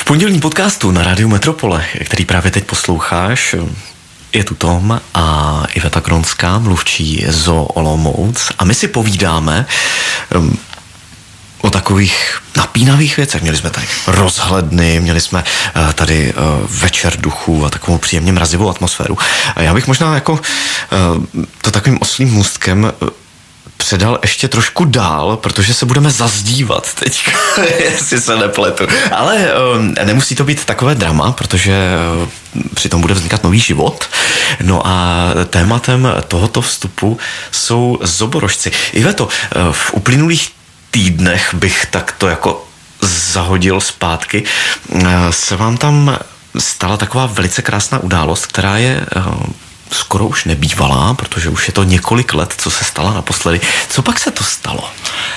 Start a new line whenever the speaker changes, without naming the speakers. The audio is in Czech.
Pondělní podcastu na Rádiu Metropole, který právě teď posloucháš, je tu Tom a Iveta Kronská, mluvčí Zoo Olomouc, a my si povídáme o takových napínavých věcech. Měli jsme tady rozhledny, měli jsme tady večer duchů a takovou příjemně mrazivou atmosféru. A já bych možná jako to takovým oslím můstkem předal ještě trošku dál, protože se budeme zazdívat teď, jestli se nepletu. Ale nemusí to být takové drama, protože přitom bude vznikat nový život. No a tématem tohoto vstupu jsou zoborožci. Iveto, v uplynulých týdnech bych takto jako zahodil zpátky, se vám tam stala taková velice krásná událost, která je skoro už nebývalá, protože už je to několik let, co se stala naposledy. Co pak se to stalo?